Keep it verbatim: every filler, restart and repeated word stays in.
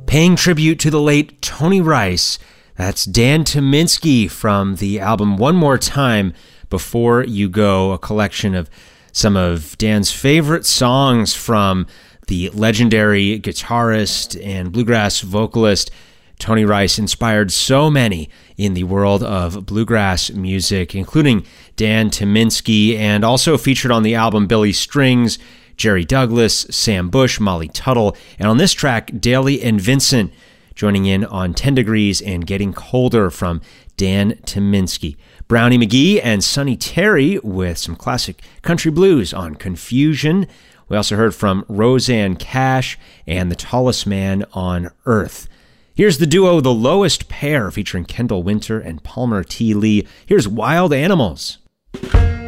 Paying tribute to the late Tony Rice, that's Dan Tyminski from the album One More Time Before You Go, a collection of some of Dan's favorite songs from the legendary guitarist and bluegrass vocalist Tony Rice. Inspired so many in the world of bluegrass music, including Dan Tyminski, and also featured on the album Billy Strings, Jerry Douglas, Sam Bush, Molly Tuttle, and on this track, Daly and Vincent, joining in on ten degrees and Getting Colder from Dan Tyminski. Brownie McGhee and Sonny Terry with some classic country blues on Confusion. We also heard from Rosanne Cash and The Tallest Man on Earth. Here's the duo The Lowest Pair featuring Kendall Winter and Palmer T. Lee. Here's Wild Animals.